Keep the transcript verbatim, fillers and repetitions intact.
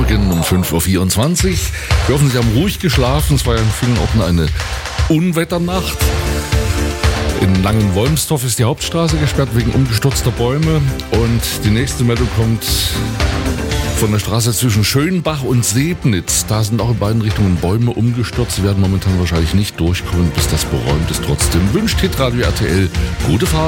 Morgen um fünf Uhr vierundzwanzig. Wir hoffen, Sie haben ruhig geschlafen. Es war ja in vielen Orten eine Unwetternacht. In Langenwolmsdorf ist die Hauptstraße gesperrt wegen umgestürzter Bäume. Und die nächste Meldung kommt von der Straße zwischen Schönbach und Sebnitz. Da sind auch in beiden Richtungen Bäume umgestürzt. Sie werden momentan wahrscheinlich nicht durchkommen, bis das beräumt ist. Trotzdem wünscht Hitradio R T L gute Fahrt.